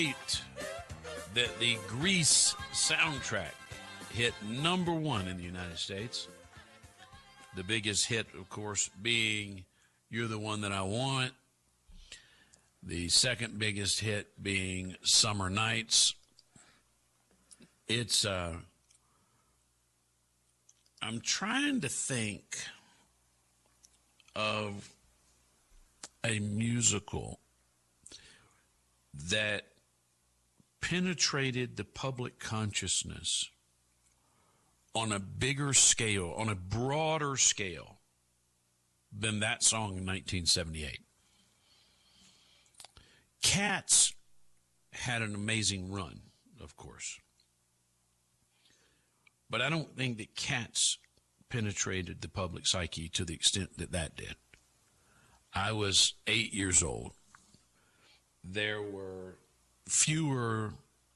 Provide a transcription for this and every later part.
that the Grease soundtrack hit number one in the United States. The biggest hit, of course, being You're the One That I Want. The second biggest hit being Summer Nights. It's, I'm trying to think of a musical that penetrated the public consciousness on a bigger scale, on a broader scale than that song in 1978. Cats had an amazing run, of course. But I don't think that Cats penetrated the public psyche to the extent that that did. I was 8 years old. There were fewer.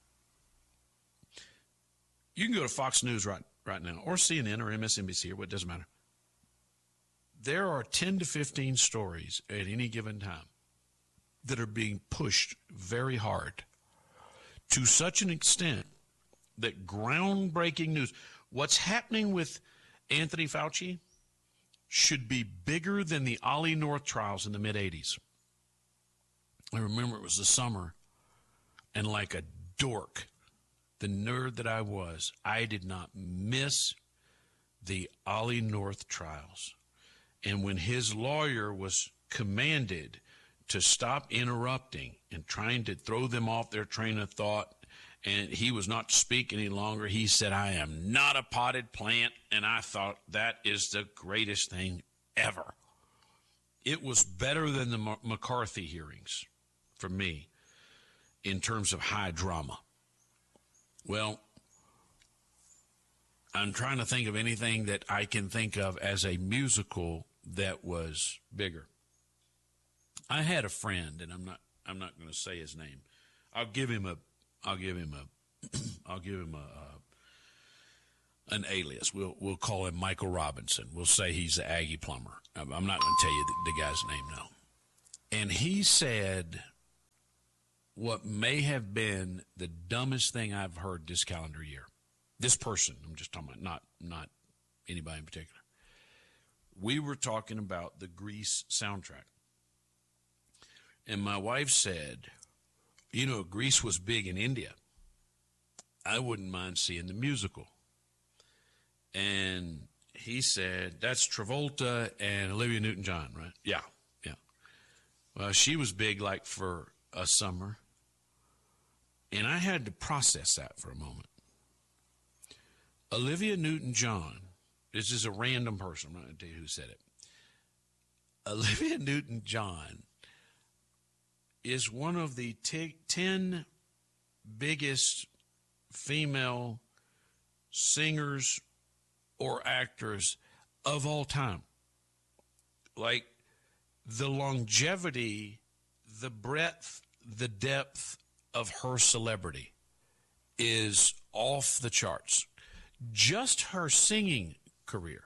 You can go to Fox News right now, or CNN or MSNBC or what, doesn't matter. There are 10 to 15 stories at any given time that are being pushed very hard to such an extent that groundbreaking news, what's happening with Anthony Fauci, should be bigger than the Ollie North trials in the mid-'80s. I remember it was the summer, and like a dork, the nerd that I was, I did not miss the Ollie North trials. And when his lawyer was commanded to stop interrupting and trying to throw them off their train of thought, and he was not to speak any longer, he said, "I am not a potted plant." And I thought, that is the greatest thing ever. It was better than the McCarthy hearings for me in terms of high drama. Well, I'm trying to think of anything that I can think of as a musical that was bigger. I had a friend, and I'm not going to say his name. I'll give him an alias. We'll call him Michael Robinson. We'll say he's the Aggie plumber. I'm not going to tell you the guy's name now. And he said what may have been the dumbest thing I've heard this calendar year. This person, I'm just talking about, not anybody in particular. We were talking about the Grease soundtrack. And my wife said, you know, Grease was big in India. I wouldn't mind seeing the musical. And he said, that's Travolta and Olivia Newton-John, right? Yeah. Well, she was big like for a summer. And I had to process that for a moment. Olivia Newton-John, this is a random person, I'm not going to tell you who said it. Olivia Newton-John is one of the 10 biggest female singers or actors of all time. Like, the longevity, the breadth, the depth of her celebrity is off the charts. Just her singing career.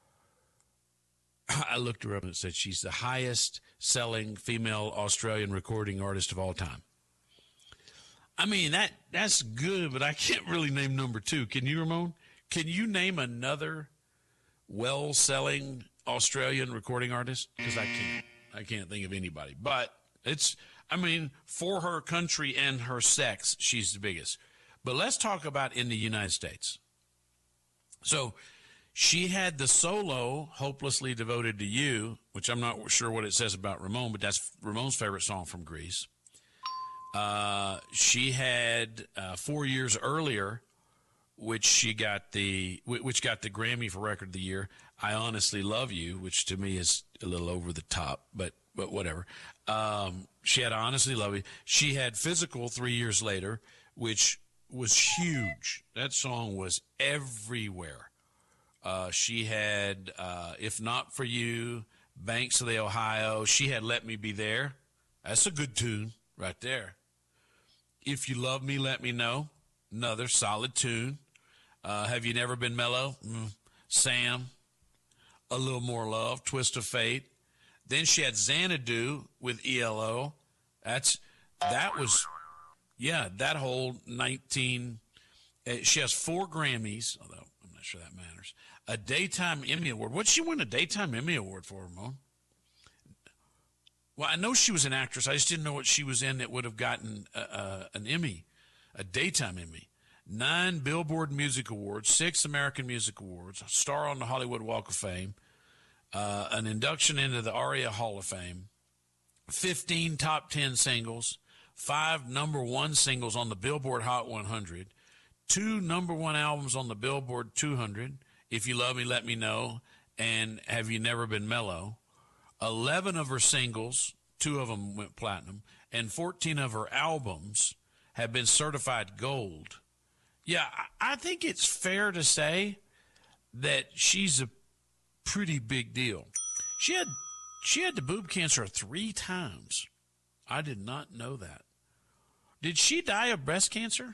I looked her up and said she's the highest selling female Australian recording artist of all time. I mean, that's good, but I can't really name number two. Can you, Ramon? Can you name another well-selling Australian recording artist? Because I can't. I can't think of anybody. But for her country and her sex, she's the biggest. But let's talk about in the United States. So she had the solo, Hopelessly Devoted to You, which I'm not sure what it says about Ramon, but that's Ramon's favorite song from Grease. She had 4 years earlier, which got the Grammy for Record of the Year, I Honestly Love You, which to me is a little over the top, but whatever. She had I Honestly Love You. She had Physical 3 years later, which was huge. That song was everywhere. She had If Not For You, Banks of the Ohio. She had Let Me Be There. That's a good tune right there. If You Love Me, Let Me Know. Another solid tune. Have You Never Been Mellow? Sam. A Little More Love. Twist of Fate. Then she had Xanadu with ELO. That was Yeah, that whole 19. She has 4 Grammys, although I'm not sure that matters. A Daytime Emmy Award. What'd she win a Daytime Emmy Award for, Ramon? Well, I know she was an actress. I just didn't know what she was in that would have gotten an Emmy, a Daytime Emmy. 9 Billboard Music Awards, 6 American Music Awards, a star on the Hollywood Walk of Fame, an induction into the ARIA Hall of Fame, 15 top 10 singles, 5 number 1 singles on the Billboard Hot 100, 2 number 1 albums on the Billboard 200, If You Love Me, Let Me Know, and Have You Never Been Mellow. 11 of her singles, 2 of them went platinum, and 14 of her albums have been certified gold. Yeah, I think it's fair to say that she's a pretty big deal. She had the boob cancer 3 times. I did not know that. Did she die of breast cancer?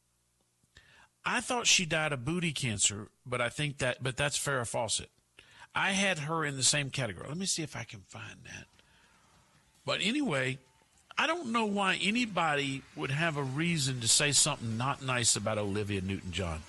I thought she died of booty cancer, but that's Farrah Fawcett. I had her in the same category. Let me see if I can find that. But anyway, I don't know why anybody would have a reason to say something not nice about Olivia Newton-John.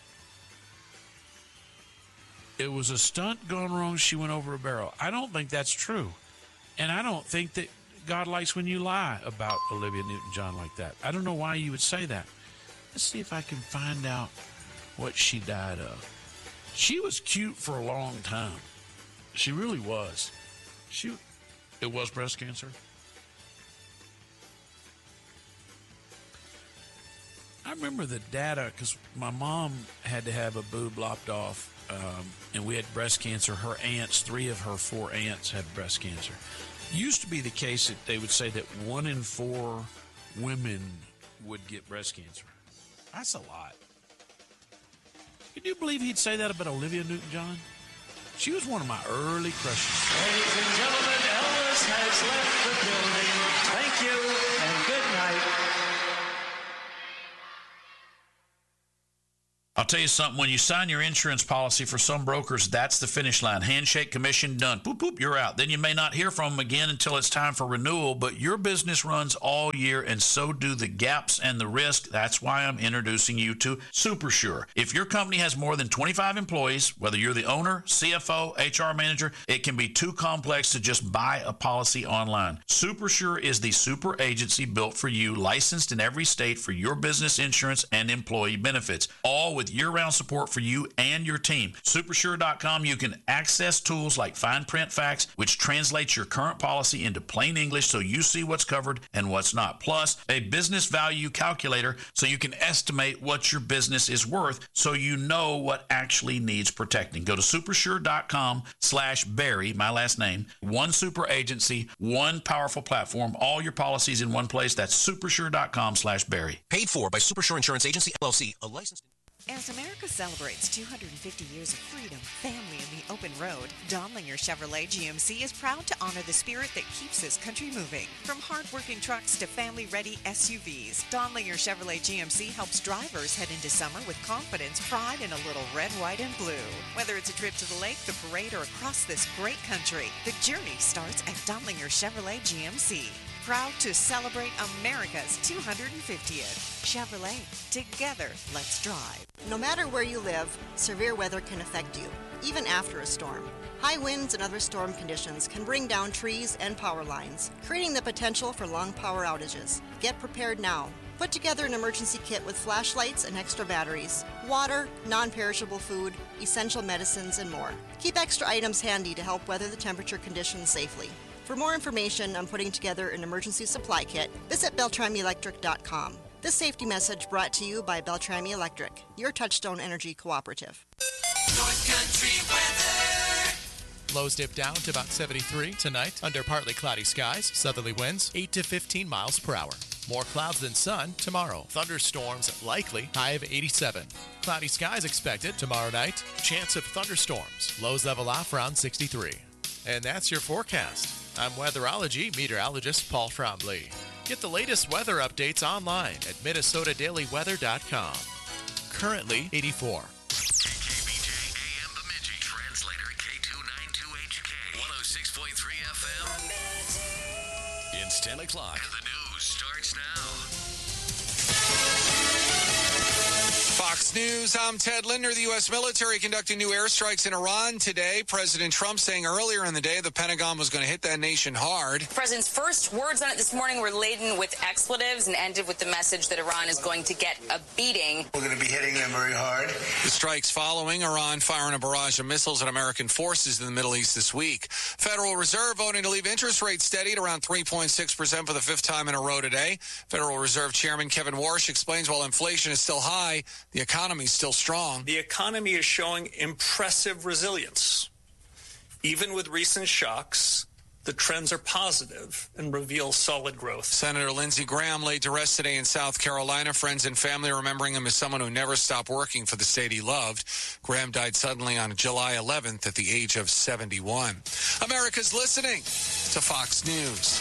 It was a stunt gone wrong. She went over a barrel. I don't think that's true. And I don't think that God likes when you lie about Olivia Newton-John like that. I don't know why you would say that. Let's see if I can find out what she died of. She was cute for a long time. She really was. It was breast cancer. I remember the data because my mom had to have a boob lopped off, and we had breast cancer. Her aunts, 3 of her 4 aunts had breast cancer. It used to be the case that they would say that 1 in 4 women would get breast cancer. That's a lot. Can you believe he'd say that about Olivia Newton-John? She was one of my early crushes. Ladies and gentlemen, Elvis has left the building. Thank you and good night. I'll tell you something, when you sign your insurance policy for some brokers, that's the finish line. Handshake, commission, done. Boop, boop, you're out. Then you may not hear from them again until it's time for renewal, but your business runs all year, and so do the gaps and the risk. That's why I'm introducing you to SuperSure. If your company has more than 25 employees, whether you're the owner, CFO, HR manager, it can be too complex to just buy a policy online. SuperSure is the super agency built for you, licensed in every state for your business insurance and employee benefits, all with year-round support for you and your team. Supersure.com, you can access tools like Fine Print Facts, which translates your current policy into plain English so you see what's covered and what's not. Plus, a business value calculator so you can estimate what your business is worth so you know what actually needs protecting. Go to supersure.com/Barry, my last name. One super agency, one powerful platform, all your policies in one place. That's supersure.com/Barry. Paid for by Supersure Insurance Agency, LLC, a licensed... As America celebrates 250 years of freedom, family, and the open road, Donlinger Chevrolet GMC is proud to honor the spirit that keeps this country moving. From hard-working trucks to family-ready SUVs, Donlinger Chevrolet GMC helps drivers head into summer with confidence, pride, and a little red, white, and blue. Whether it's a trip to the lake, the parade, or across this great country, the journey starts at Donlinger Chevrolet GMC. Proud to celebrate America's 250th. Chevrolet, together, let's drive. No matter where you live, severe weather can affect you, even after a storm. High winds and other storm conditions can bring down trees and power lines, creating the potential for long power outages. Get prepared now. Put together an emergency kit with flashlights and extra batteries, water, non-perishable food, essential medicines, and more. Keep extra items handy to help weather the temperature conditions safely. For more information on putting together an emergency supply kit, visit BeltramiElectric.com. This safety message brought to you by Beltrami Electric, your Touchstone Energy cooperative. North Country weather. Lows dip down to about 73 tonight under partly cloudy skies, southerly winds 8 to 15 miles per hour. More clouds than sun tomorrow. Thunderstorms likely, high of 87. Cloudy skies expected tomorrow night. Chance of thunderstorms. Lows level off around 63. And that's your forecast. I'm weatherology meteorologist Paul Trombley. Get the latest weather updates online at MinnesotaDailyWeather.com. Currently 84. KKBJ AM Bemidji translator K292HK 106.3 FM. It's 10 o'clock. The news starts now. News, I'm Ted Linder. The U.S. military conducting new airstrikes in Iran today. President Trump saying earlier in the day the Pentagon was going to hit that nation hard. The president's first words on it this morning were laden with expletives and ended with the message that Iran is going to get a beating. We're going to be hitting them very hard. The strikes following Iran firing a barrage of missiles at American forces in the Middle East this week. Federal Reserve voting to leave interest rates steady at around 3.6% for the fifth time in a row today. Federal Reserve Chairman Kevin Warsh explains while inflation is still high, the economy is still strong. The economy is showing impressive resilience. Even with recent shocks, the trends are positive and reveal solid growth. Senator Lindsey Graham laid to rest today in South Carolina. Friends and family remembering him as someone who never stopped working for the state he loved. Graham died suddenly on July 11th at the age of 71. America's listening to Fox News.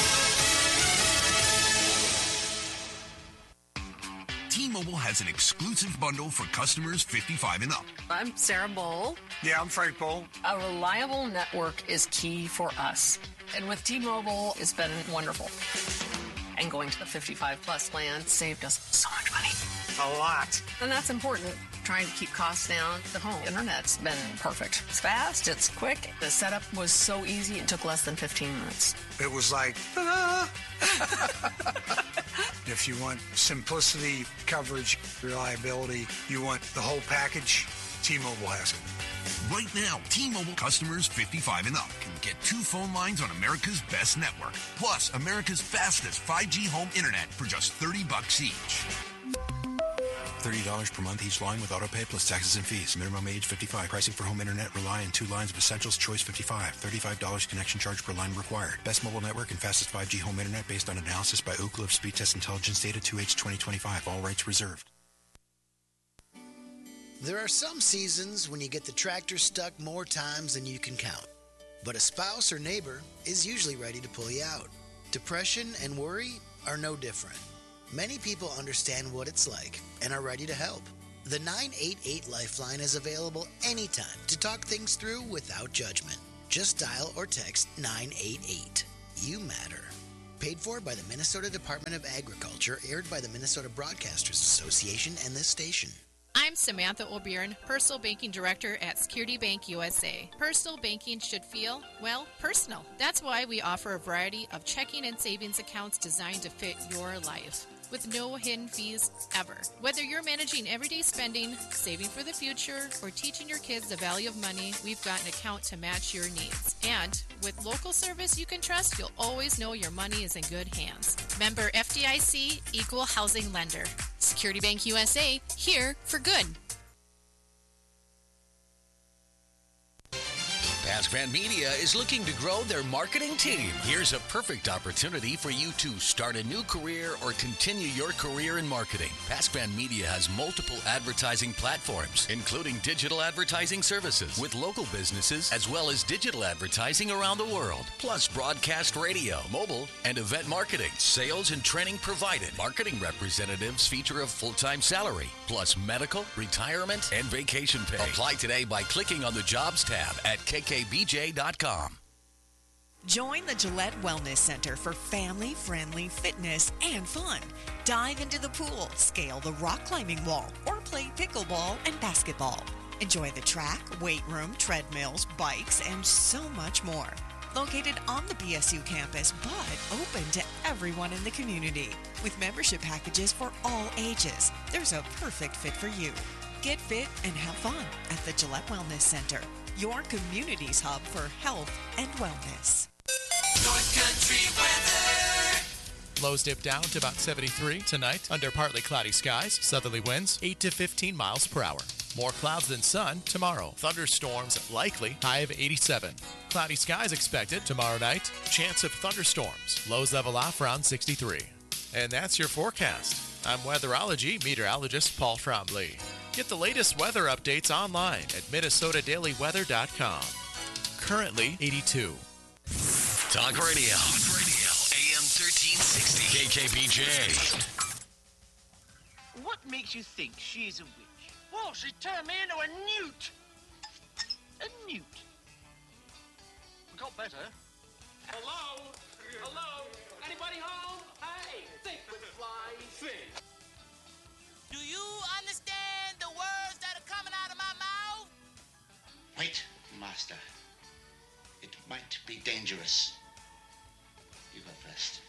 T-Mobile has an exclusive bundle for customers 55 and up. I'm Sarah Bowl. Yeah, I'm Frank Bowl. A reliable network is key for us. And with T-Mobile, it's been wonderful. And going to the 55-plus plan saved us so much money. A lot. And that's important. Trying to keep costs down. The home internet's been perfect. It's fast, it's quick. The setup was so easy, it took less than 15 minutes. It was like, ta-da! If you want simplicity, coverage, reliability, you want the whole package, T-Mobile has it. Right now, T-Mobile customers 55 and up can get 2 phone lines on America's best network, plus America's fastest 5G home internet for just $30 each. $30 per month each line with autopay plus taxes and fees. Minimum age 55. Pricing for home internet rely on 2 lines of Essentials Choice 55. $35 connection charge per line required. Best mobile network and fastest 5G home internet based on analysis by Ookla of Speed Test Intelligence Data 2H 2025. All rights reserved. There are some seasons when you get the tractor stuck more times than you can count. But a spouse or neighbor is usually ready to pull you out. Depression and worry are no different. Many people understand what it's like and are ready to help. The 988 Lifeline is available anytime to talk things through without judgment. Just dial or text 988. You matter. Paid for by the Minnesota Department of Agriculture, aired by the Minnesota Broadcasters Association and this station. I'm Samantha O'Byrne, Personal Banking Director at Security Bank USA. Personal banking should feel, well, personal. That's why we offer a variety of checking and savings accounts designed to fit your life, with no hidden fees ever. Whether you're managing everyday spending, saving for the future, or teaching your kids the value of money, we've got an account to match your needs. And with local service you can trust, you'll always know your money is in good hands. Member FDIC, Equal Housing Lender. Security Bank USA, here for good. PaskVan Media is looking to grow their marketing team. Here's a perfect opportunity for you to start a new career or continue your career in marketing. PaskVan Media has multiple advertising platforms, including digital advertising services with local businesses, as well as digital advertising around the world, plus broadcast radio, mobile, and event marketing. Sales and training provided. Marketing representatives feature a full-time salary, plus medical, retirement, and vacation pay. Apply today by clicking on the Jobs tab at kkbj.com. Join the Gillette Wellness Center for family-friendly fitness and fun. Dive into the pool, scale the rock climbing wall, or play pickleball and basketball. Enjoy the track, weight room, treadmills, bikes, and so much more. Located on the BSU campus, but open to everyone in the community. With membership packages for all ages, there's a perfect fit for you. Get fit and have fun at the Gillette Wellness Center, your community's hub for health and wellness. North Country weather. Lows dip down to about 73 tonight under partly cloudy skies. Southerly winds 8 to 15 miles per hour. More clouds than sun tomorrow. Thunderstorms likely. High of 87. Cloudy skies expected tomorrow night. Chance of thunderstorms. Lows level off around 63. And that's your forecast. I'm weatherology meteorologist Paul Trombley. Get the latest weather updates online at minnesotadailyweather.com. Currently 82. Talk Radio. AM 1360. KKBJ. What makes you think she's a witch? Well, she turned me into a newt. A newt. We got better. Hello? Hello? Anybody home? Hey, think with fly fish. Do you understand the be dangerous. You go first.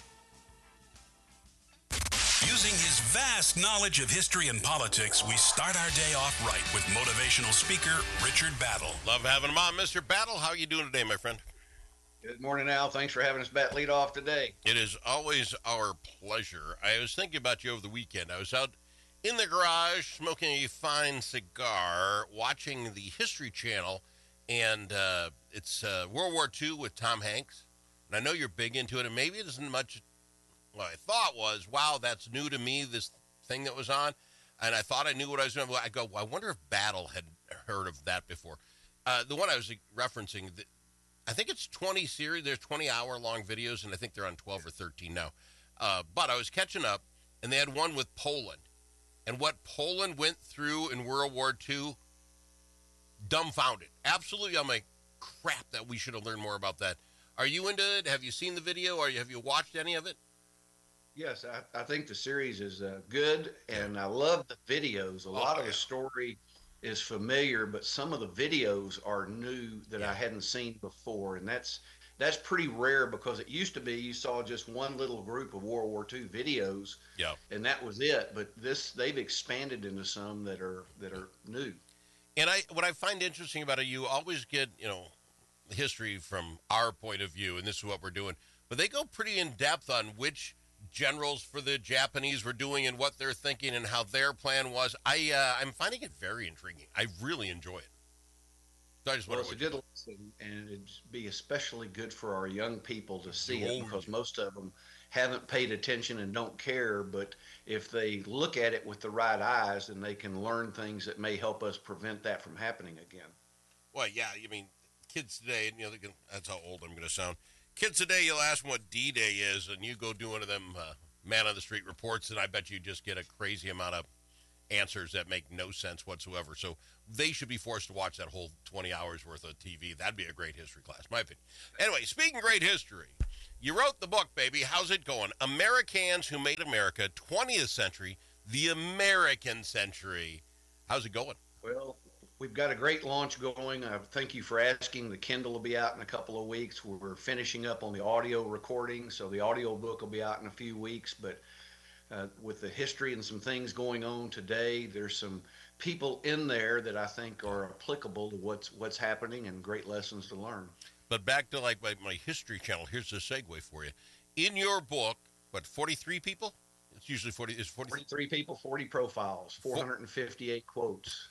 Using his vast knowledge of history and politics, we start our day off right with motivational speaker Richard Battle. Love having him on. Mr. Battle, how are you doing today, my friend? Good morning, Al. Thanks for having us back lead off today. It is always our pleasure. I was thinking about you over the weekend. I was out in the garage smoking a fine cigar, watching the History Channel, and it's World War II with Tom Hanks. And I know you're big into it, and maybe it isn't much. What I thought was, wow, that's new to me, this thing that was on. And I thought I knew what I was doing. I go, I wonder if Battle had heard of that before. The one I was referencing, I think it's 20 series. There's 20-hour-long videos, and I think they're on 12 or 13 now. But I was catching up, and they had one with Poland. And what Poland went through in World War II, dumbfounded. Absolutely, I'm like, crap, that we should have learned more about that. Are you into it? Have you seen the video, or have you watched any of it? Yes, I think the series is good, and I love the videos. A lot of the story is familiar, but some of the videos are new that I hadn't seen before, and that's pretty rare because it used to be you saw just one little group of World War II videos, and that was it. But they've expanded into some that are new. And what I find interesting about it, you always get history from our point of view, and this is what we're doing. But they go pretty in depth on which generals for the Japanese were doing and what they're thinking and how their plan was. I'm finding it very intriguing. I really enjoy it. So I just it's a good lesson, and it'd be especially good for our young people to see it because most of them haven't paid attention and don't care. But if they look at it with the right eyes, then they can learn things that may help us prevent that from happening again. Well, yeah, I mean, kids today, that's how old I'm going to sound. Kids today, you'll ask them what D-Day is, and you go do one of them man-on-the-street reports, and I bet you just get a crazy amount of answers that make no sense whatsoever. So they should be forced to watch that whole 20 hours worth of TV. That'd be a great history class, my opinion. Anyway, speaking of great history, you wrote the book, baby. How's it going? Americans Who Made America, 20th Century, the American Century. How's it going? Well, we've got a great launch going. Thank you for asking. The Kindle will be out in a couple of weeks. We're finishing up on the audio recording, so the audio book will be out in a few weeks. But with the history and some things going on today, there's some people in there that I think are applicable to what's happening and great lessons to learn. But back to like my History Channel, here's a segue for you. In your book, 43 people? It's usually 40. It's 43 people, 40 profiles, 458 quotes.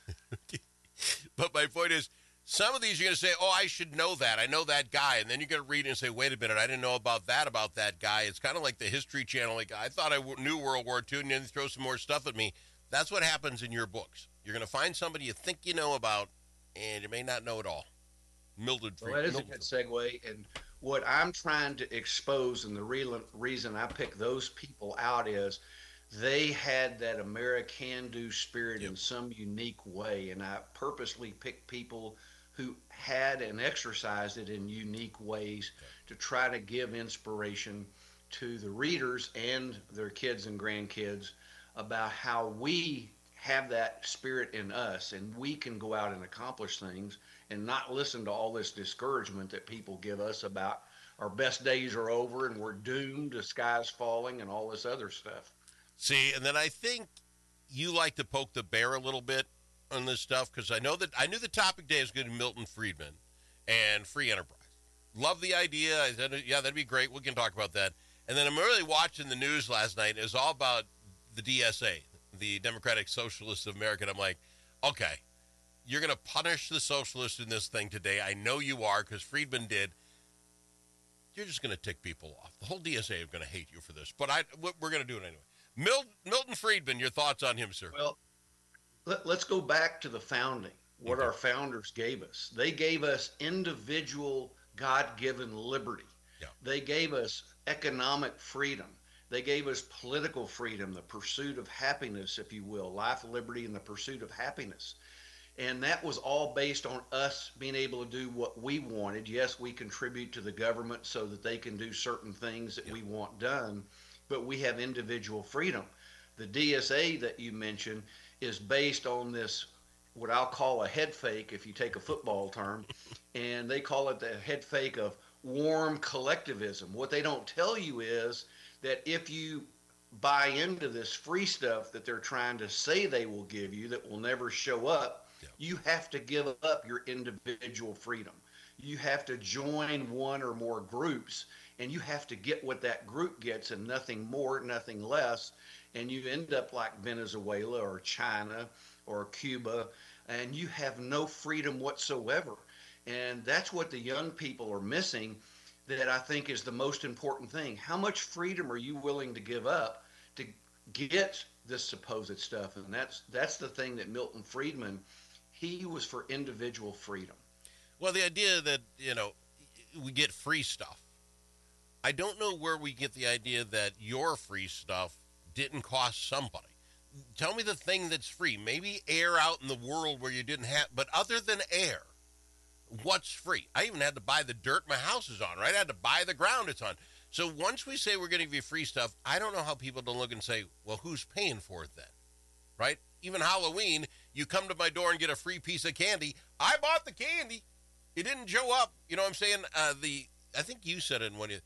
But my point is, some of these you're going to say, oh, I should know that. I know that guy. And then you're going to read it and say, wait a minute, I didn't know about that guy. It's kind of like the History Channel. Like, I thought I knew World War II, and then throw some more stuff at me. That's what happens in your books. You're going to find somebody you think you know about, and you may not know it all. Mildred Friedman. Well, that is a good segue. And what I'm trying to expose, and the reason I pick those people out is they had that American-do spirit in some unique way. And I purposely picked people who had and exercised it in unique ways to try to give inspiration to the readers and their kids and grandkids about how we have that spirit in us and we can go out and accomplish things and not listen to all this discouragement that people give us about our best days are over and we're doomed, the sky's falling, and all this other stuff. See, and then I think you like to poke the bear a little bit on this stuff because I knew the topic today is going to be Milton Friedman and free enterprise. Love the idea. I said, yeah, that'd be great. We can talk about that. And then I'm really watching the news last night. It was all about the DSA, the Democratic Socialists of America. And I'm like, okay, you're going to punish the socialists in this thing today. I know you are because Friedman did. You're just going to tick people off. The whole DSA are going to hate you for this. But we're going to do it anyway. Milton Friedman, your thoughts on him, sir? Well, let's go back to the founding, what our founders gave us. They gave us individual God-given liberty. Yeah. They gave us economic freedom. They gave us political freedom, the pursuit of happiness, if you will, life, liberty, and the pursuit of happiness. And that was all based on us being able to do what we wanted. Yes, we contribute to the government so that they can do certain things that we want done, but we have individual freedom. The DSA that you mentioned is based on this, what I'll call a head fake, if you take a football term, and they call it the head fake of warm collectivism. What they don't tell you is that if you buy into this free stuff that they're trying to say they will give you that will never show up, you have to give up your individual freedom. You have to join one or more groups, and you have to get what that group gets and nothing more, nothing less. And you end up like Venezuela or China or Cuba, and you have no freedom whatsoever. And that's what the young people are missing, that I think is the most important thing. How much freedom are you willing to give up to get this supposed stuff? And that's the thing that Milton Friedman, he was for individual freedom. Well, the idea that, we get free stuff. I don't know where we get the idea that your free stuff didn't cost somebody. Tell me the thing that's free. Maybe air out in the world where you didn't have, but other than air, what's free? I even had to buy the dirt my house is on, right? I had to buy the ground it's on. So once we say we're going to give you free stuff, I don't know how people don't look and say, well, who's paying for it then? Right? Even Halloween, you come to my door and get a free piece of candy. I bought the candy. It didn't show up. You know what I'm saying? I think you said it in one of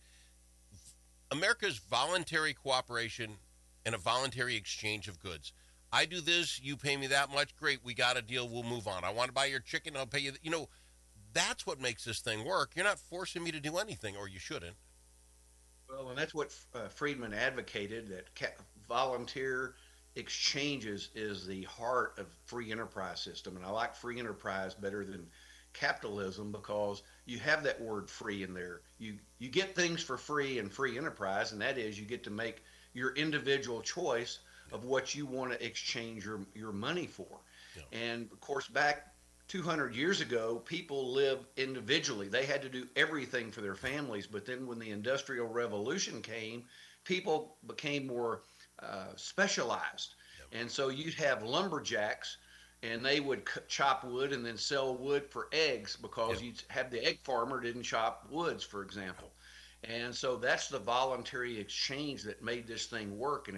America's voluntary cooperation and a voluntary exchange of goods. I do this, you pay me that much, great, we got a deal, we'll move on. I want to buy your chicken, I'll pay you. That's what makes this thing work. You're not forcing me to do anything, or you shouldn't. Well, and that's what Friedman advocated, that volunteer exchanges is the heart of free enterprise system. And I like free enterprise better than capitalism because you have that word free in there. You get things for free in free enterprise, and that is you get to make your individual choice of what you want to exchange your money for. Yeah. And of course, back 200 years ago, people lived individually. They had to do everything for their families. But then when the Industrial Revolution came, people became more specialized. Yep. And so you'd have lumberjacks, and they would chop wood and then sell wood for eggs because you'd have the egg farmer didn't chop woods, for example. And so that's the voluntary exchange that made this thing work. And